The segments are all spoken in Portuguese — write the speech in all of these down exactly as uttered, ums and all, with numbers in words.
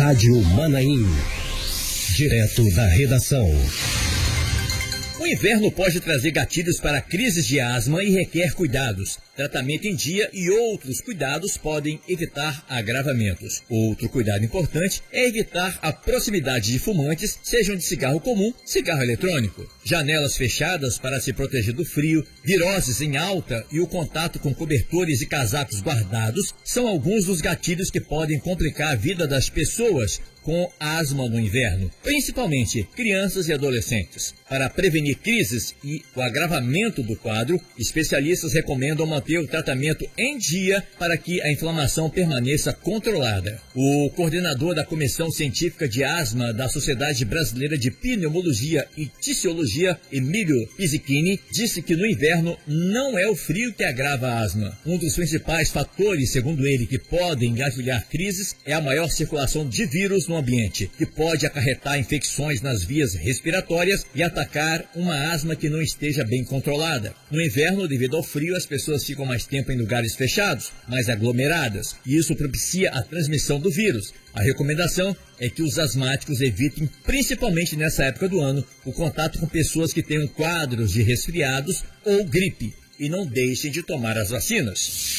Rádio Manaim. Direto da redação. O inverno pode trazer gatilhos para crises de asma e requer cuidados. Tratamento em dia e outros cuidados podem evitar agravamentos. Outro cuidado importante é evitar a proximidade de fumantes, sejam de cigarro comum, cigarro eletrônico. Janelas fechadas para se proteger do frio, viroses em alta e o contato com cobertores e casacos guardados são alguns dos gatilhos que podem complicar a vida das pessoas com asma no inverno, principalmente crianças e adolescentes. Para prevenir crises e o agravamento do quadro, especialistas recomendam manter o tratamento em dia para que a inflamação permaneça controlada. O coordenador da Comissão Científica de Asma da Sociedade Brasileira de Pneumologia e Tisiologia, Emílio Pizzichini, disse que no inverno não é o frio que agrava a asma. Um dos principais fatores, segundo ele, que podem engatilhar crises é a maior circulação de vírus no ambiente, que pode acarretar infecções nas vias respiratórias e atacar uma asma que não esteja bem controlada. No inverno, devido ao frio, as pessoas ficam mais tempo em lugares fechados, mais aglomeradas, e isso propicia a transmissão do vírus. A recomendação é que os asmáticos evitem, principalmente nessa época do ano, o contato com pessoas que tenham quadros de resfriados ou gripe, e não deixem de tomar as vacinas.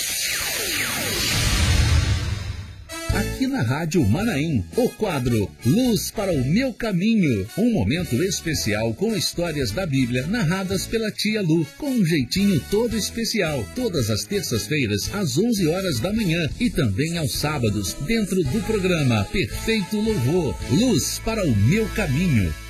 Aqui na Rádio Manaim, o quadro Luz para o Meu Caminho. Um momento especial com histórias da Bíblia narradas pela tia Lu, com um jeitinho todo especial. Todas as terças-feiras, às onze horas da manhã e também aos sábados, dentro do programa Perfeito Louvor. Luz para o Meu Caminho.